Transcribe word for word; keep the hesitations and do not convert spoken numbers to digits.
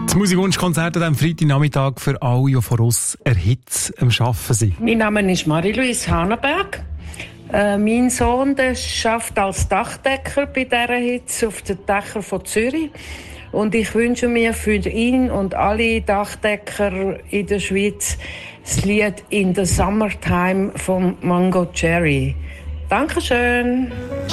Das Musikwunschkonzert am Freitagnachmittag für alle, die von uns erhitzt am Arbeiten sind. Mein Name ist Marie-Louise Hanenberg. Äh, mein Sohn der arbeitet als Dachdecker bei dieser Hitze auf den Dächern von Zürich. Und ich wünsche mir für ihn und alle Dachdecker in der Schweiz das Lied «In the Summertime» von Mango Cherry. Dankeschön.